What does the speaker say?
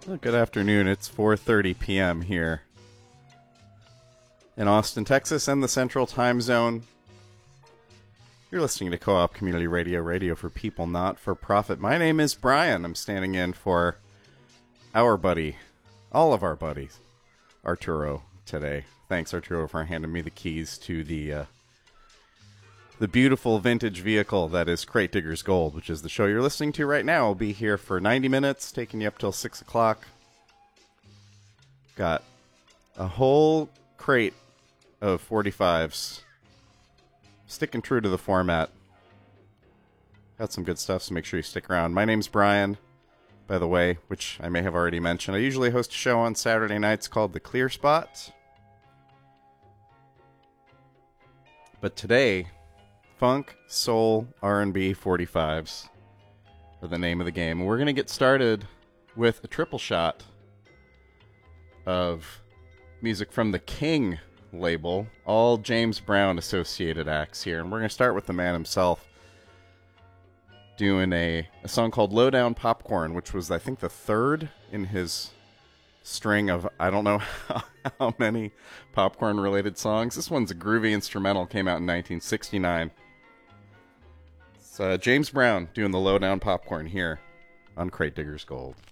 Well, good afternoon. It's 4:30 p.m. here in Austin, Texas, and the Central Time Zone. You're listening to Co-op Community Radio, radio for people, not for profit. My name is Brian. I'm standing in for our buddy, all of our buddies, Arturo, today. Thanks, Arturo, for handing me the keys to the beautiful vintage vehicle that is Crate Diggers Gold, which is the show you're listening to right now. I'll be here for 90 minutes, taking you up till 6 o'clock. Got a whole crate of 45s. Sticking true to the format. Got some good stuff, so make sure you stick around. My name's Brian, by the way, which I may have already mentioned. I usually host a show on Saturday nights called The Clear Spot. But today, Funk, Soul, R&B 45s are the name of the game. And we're going to get started with a triple shot of music from the King label. All James Brown associated acts here. And we're going to start with the man himself doing a song called Low Down Popcorn, which was, I think, the third in his string of, I don't know how many popcorn-related songs. This one's a groovy instrumental, came out in 1969. It's James Brown doing the Low Down Popcorn here on Crate Diggers Gold.